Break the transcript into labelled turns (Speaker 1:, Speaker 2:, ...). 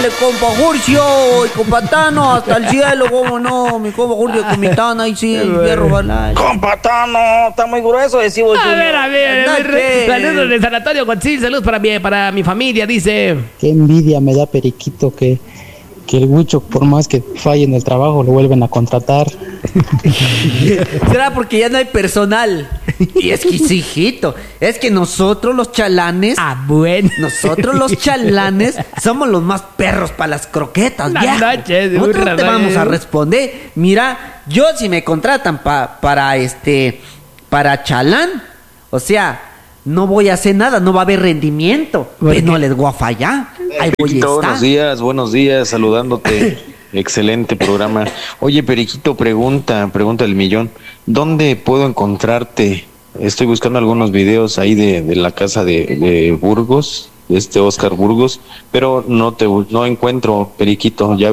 Speaker 1: dale, compa Jurcio y compa Tano, hasta el cielo, cómo no, mi compa Jurcio con mi Tano, ahí sí, hierro, balay.
Speaker 2: Compa Tano, está muy grueso, decimos.
Speaker 3: A ver, saludos de San Antonio Cotzil, saludos para mi familia, dice.
Speaker 4: Qué envidia me da Periquito que el Huicho, por más que falle en el trabajo, lo vuelven a contratar.
Speaker 1: ¿Será porque ya no hay personal? Y es que, sí, hijito, es que nosotros los chalanes...
Speaker 3: bueno.
Speaker 1: Nosotros los chalanes somos los más perros para las croquetas,
Speaker 3: La
Speaker 1: viejo.
Speaker 3: noche de
Speaker 1: Nosotros
Speaker 3: burra,
Speaker 1: te vamos a
Speaker 3: ¿no?
Speaker 1: responder. Mira, yo si me contratan para chalán, o sea... No voy a hacer nada, no va a haber rendimiento. Pues no les voy a fallar. Ahí voy a
Speaker 5: Periquito,
Speaker 1: estar.
Speaker 5: buenos días, saludándote. Excelente programa. Oye, Periquito, pregunta el millón. ¿Dónde puedo encontrarte? Estoy buscando algunos videos ahí de la casa de Burgos, Oscar Burgos, pero no encuentro, Periquito. Ya